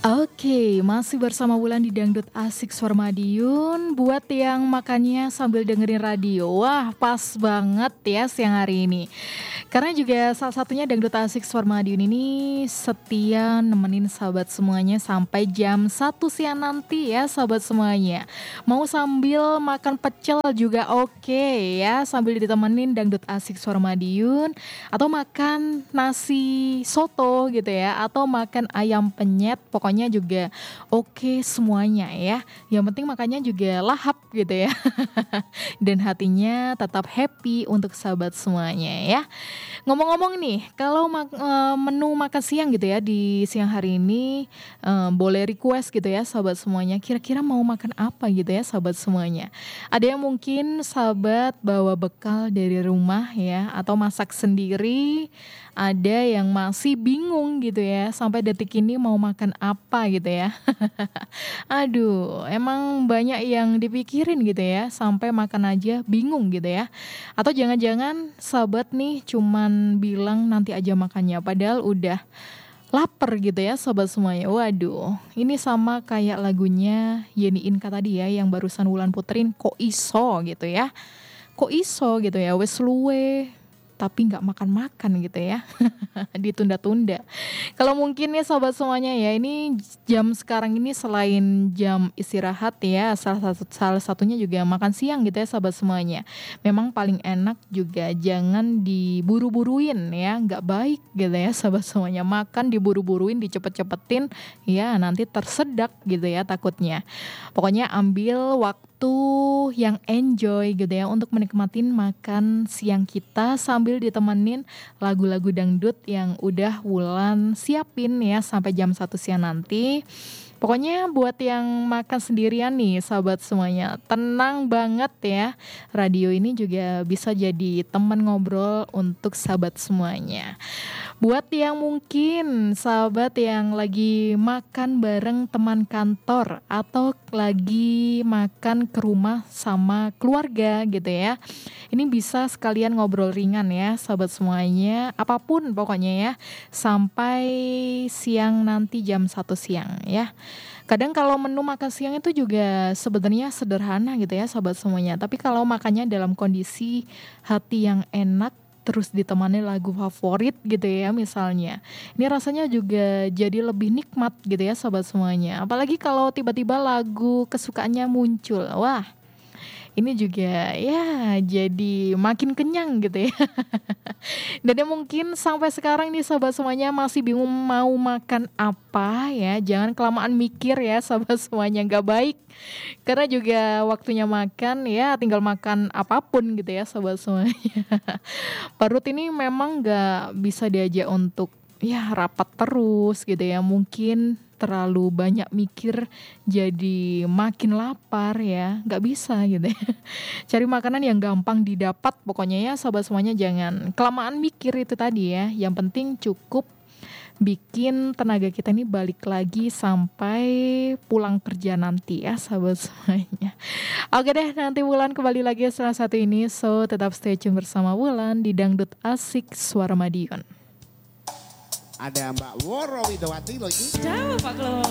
Oke, masih bersama Wulan di Dangdut Asik Suara Madiun. Buat yang makannya sambil dengerin radio, wah pas banget ya siang hari ini. Karena juga salah satunya Dangdut Asik Suara Madiun ini setia nemenin sahabat semuanya sampai jam 1 siang nanti ya sahabat semuanya. Mau sambil makan pecel juga oke ya, sambil ditemenin Dangdut Asik Suara Madiun. Atau makan nasi soto gitu ya, atau makan ayam penyet, pokoknya juga oke semuanya ya. Yang penting makannya juga lahap gitu ya. Dan hatinya tetap happy untuk sahabat semuanya ya. Ngomong-ngomong nih, kalau menu makan siang gitu ya di siang hari ini, boleh request gitu ya sahabat semuanya. Kira-kira mau makan apa gitu ya sahabat semuanya. Ada yang mungkin sahabat bawa bekal dari rumah ya, atau masak sendiri. Ada yang masih bingung gitu ya, sampai detik ini mau makan apa gitu ya. Aduh, emang banyak yang dipikirin gitu ya, sampai makan aja bingung gitu ya. Atau jangan-jangan sahabat nih cuman bilang nanti aja makannya, padahal udah lapar gitu ya sobat semuanya. Waduh, ini sama kayak lagunya Yeni Inka tadi ya, yang barusan Wulan puterin, kok iso gitu ya. Kok iso gitu ya, wes luwe tapi nggak makan-makan gitu ya. Ditunda-tunda. Kalau mungkin ya sobat semuanya ya, ini jam sekarang ini selain jam istirahat ya, salah satunya juga makan siang gitu ya sobat semuanya. Memang paling enak juga jangan diburu-buruin ya, nggak baik gitu ya sobat semuanya. Makan diburu-buruin, dicepet-cepetin ya, nanti tersedak gitu ya takutnya. Pokoknya ambil waktu yang enjoy gitu ya, untuk menikmatin makan siang kita sambil ditemenin lagu-lagu dangdut yang udah Wulan siapin ya sampai jam 1 siang nanti. Pokoknya buat yang makan sendirian nih sahabat semuanya, tenang banget ya. Radio ini juga bisa jadi teman ngobrol untuk sahabat semuanya. Buat yang mungkin sahabat yang lagi makan bareng teman kantor, atau lagi makan ke rumah sama keluarga gitu ya, ini bisa sekalian ngobrol ringan ya sahabat semuanya, apapun pokoknya ya, sampai siang nanti jam 1 siang ya. Kadang kalau menu makan siang itu juga sebenarnya sederhana gitu ya sahabat semuanya, tapi kalau makannya dalam kondisi hati yang enak, terus ditemani lagu favorit gitu ya misalnya, ini rasanya juga jadi lebih nikmat gitu ya sahabat semuanya. Apalagi kalau tiba-tiba lagu kesukaannya muncul, wah ini juga ya jadi makin kenyang gitu ya. Dan yang mungkin sampai sekarang nih sahabat semuanya masih bingung mau makan apa ya, jangan kelamaan mikir ya sahabat semuanya, nggak baik. Karena juga waktunya makan ya, tinggal makan apapun gitu ya sahabat semuanya. Perut ini memang nggak bisa diajak untuk ya rapat terus gitu ya, mungkin terlalu banyak mikir jadi makin lapar ya, nggak bisa gitu ya. Cari makanan yang gampang didapat pokoknya ya sahabat semuanya, jangan kelamaan mikir itu tadi ya. Yang penting cukup bikin tenaga kita ini balik lagi sampai pulang kerja nanti ya sahabat semuanya. Oke deh, nanti Wulan kembali lagi setelah satu ini, so tetap stay tune bersama Wulan di Dangdut Asik Suara Madiun. Ada Mbak Woro Widowati loh ini. Ciao Pak Klo.